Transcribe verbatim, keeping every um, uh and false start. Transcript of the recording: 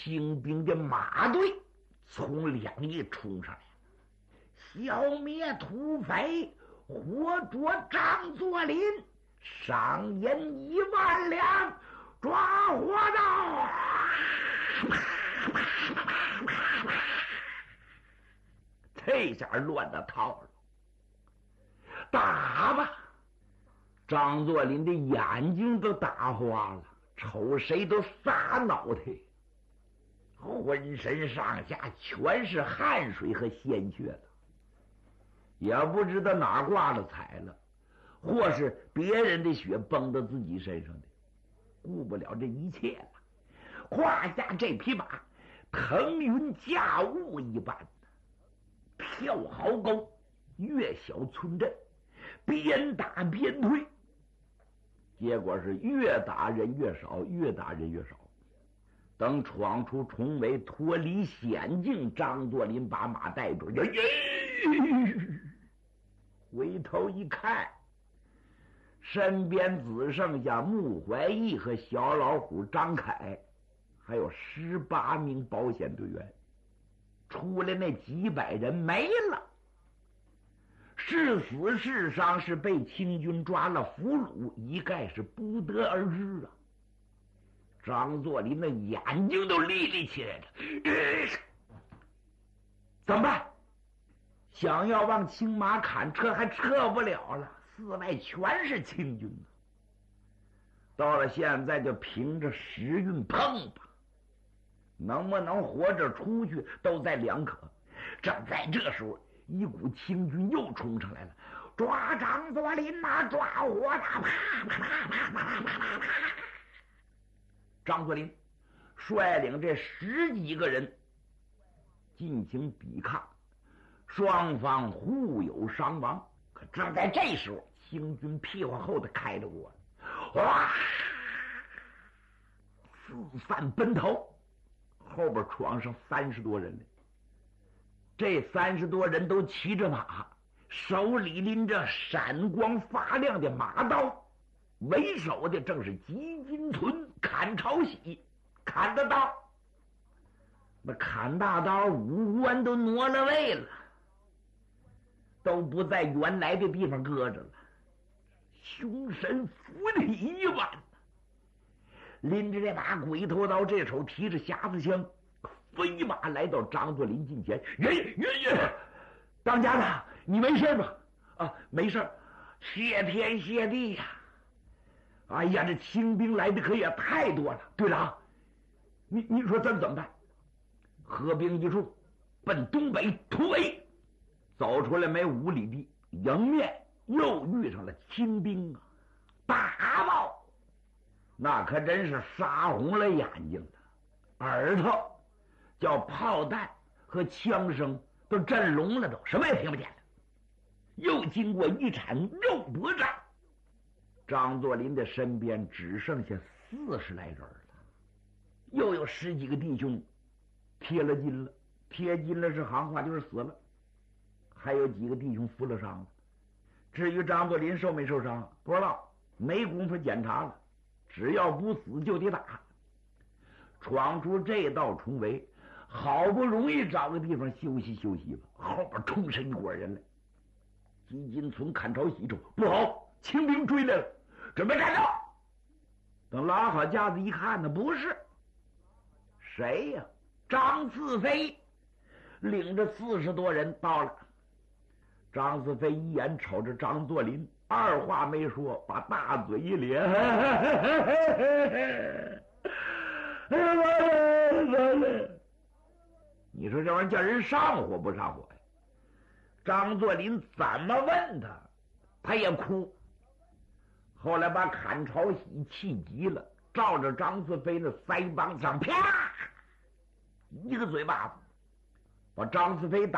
清兵的马队从两翼冲上来，消灭土匪，活捉张作霖，赏银一万两，抓活道。这下乱了套了，打吧！张作霖的眼睛都打花了，瞅谁都撒脑袋，浑身上下全是汗水和鲜血的，也不知道哪挂了彩了，或是别人的血崩到自己身上的，顾不了这一切了。胯下这匹马腾云驾雾一般，跳壕沟，越小村镇，边打边退，结果是越打人越少，越打人越少。等闯出重围，脱离险境，张作霖把马带住，回头一看，身边只剩下穆怀义和小老虎张凯，还有十八名保险队员，出来那几百人没了，是死是伤，是被清军抓了俘虏，一概是不得而知啊。张作霖的眼睛都立立起来了，呃、怎么办？想要往青马砍撤还撤不了了，四外全是清军啊。到了现在就凭着时运碰吧，能不能活着出去都在两可。正在这时候，一股清军又冲上来了，抓张作霖呐，抓我呐！啪啪啪啪啪啪啪！张作霖率领这十几个人进行抵抗，双方互有伤亡。可正在这时候，清军屁股后头开着过来，哇，四散奔逃，后边闯上三十多人来。这三十多人都骑着马，手里拎着闪光发亮的马刀，为首的正是吉金存、砍朝喜、砍的刀。那砍大刀五官都挪了位了，都不在原来的地方搁着了，凶神附体一般，拎着这把鬼头刀，这手提着匣子枪，飞马来到张作霖近前。爷爷爷爷，当家的，你没事吧？啊，没事，谢天谢地呀！哎呀，这清兵来的可也太多了。对了啊，你你说咱怎么办？合兵一处，奔东北突围。走出来没五里地，迎面又遇上了清兵啊！大炮那可真是杀红了眼睛的，耳朵叫炮弹和枪声都震聋了，都什么也听不见了。又经过一场肉搏战，张作霖的身边只剩下四十来人了，又有十几个弟兄贴了筋了，贴筋了是行话，就是死了。还有几个弟兄负了伤了。至于张作霖受没受伤不知道，没工夫检查了，只要不死就得打。闯出这道重围，好不容易找个地方休息休息吧，后边冲上一伙人来。吉金存、砍朝喜说不好，清兵追来了，准备战斗。等拉好架子一看呢，不是谁呀？张自飞领着四十多人到了。张自飞一眼瞅着张作霖，二话没说，把大嘴一咧，你说这玩意儿叫人上火不上火呀？张作霖怎么问他，他也哭。后来把砍朝喜气急了，照着张自飞的腮帮上啪一个嘴巴子，把张自飞打